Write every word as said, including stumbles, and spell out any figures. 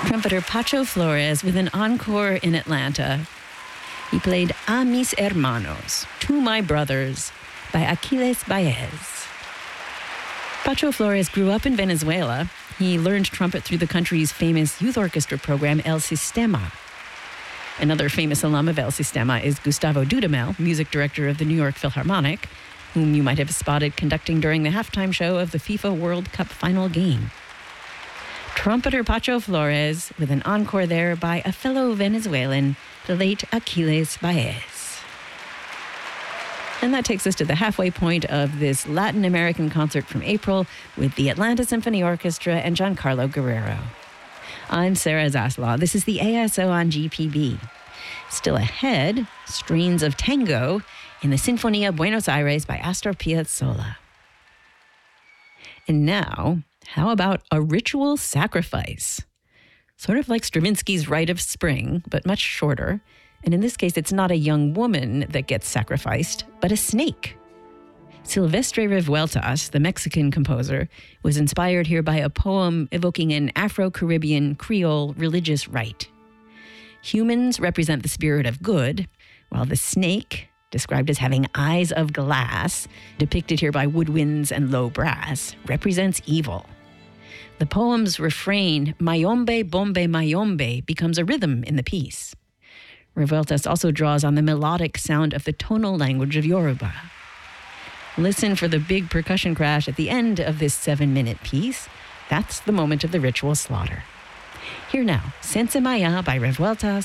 Trumpeter Pacho Flores with an encore in Atlanta. He played A Mis Hermanos, To My Brothers, by Aquiles Baez. Pacho Flores grew up in Venezuela. He learned trumpet through the country's famous youth orchestra program, El Sistema. Another famous alum of El Sistema is Gustavo Dudamel, music director of the New York Philharmonic, whom you might have spotted conducting during the halftime show of the FIFA World Cup final game. Trumpeter Pacho Flores with an encore there by a fellow Venezuelan, the late Aquiles Baez. And that takes us to the halfway point of this Latin American concert from April with the Atlanta Symphony Orchestra and Giancarlo Guerrero. I'm Sarah Zaslaw. This is the A S O on G P B. Still ahead, strains of tango in the Sinfonia Buenos Aires by Astor Piazzolla. And now, how about a ritual sacrifice? Sort of like Stravinsky's Rite of Spring, but much shorter. And in this case, it's not a young woman that gets sacrificed, but a snake. Silvestre Revueltas, the Mexican composer, was inspired here by a poem evoking an Afro-Caribbean Creole religious rite. Humans represent the spirit of good, while the snake, described as having eyes of glass, depicted here by woodwinds and low brass, represents evil. The poem's refrain, Mayombe, Bombe, Mayombe, becomes a rhythm in the piece. Revueltas also draws on the melodic sound of the tonal language of Yoruba. Listen for the big percussion crash at the end of this seven-minute piece. That's the moment of the ritual slaughter. Here now, Sense Maya by Revueltas